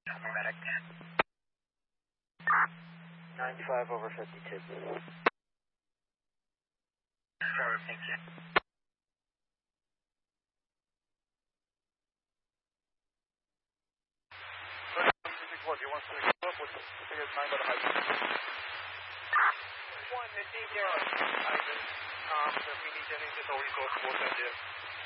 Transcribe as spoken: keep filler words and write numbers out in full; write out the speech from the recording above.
Medic. ninety-five over fifty-two. Sorry, thank you. What, do you want to go up with the biggest nine by the high? One, it's easier. I just, um, the P D Jennings is already close to four ten.